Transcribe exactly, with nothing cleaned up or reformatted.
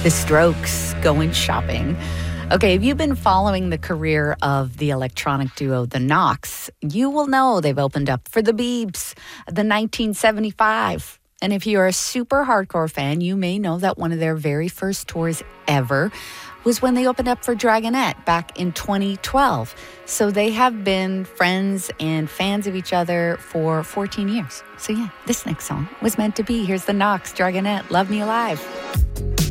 The Strokes, Going Shopping. Okay, if you've been following the career of the electronic duo The Knocks, you will know they've opened up for the Biebs, the nineteen seventy-five. And if you're a super hardcore fan, you may know that one of their very first tours ever was when they opened up for Dragonette back in twenty twelve. So they have been friends and fans of each other for fourteen years. So yeah, this next song was meant to be. Here's The Knocks, Dragonette, Love Me Alive.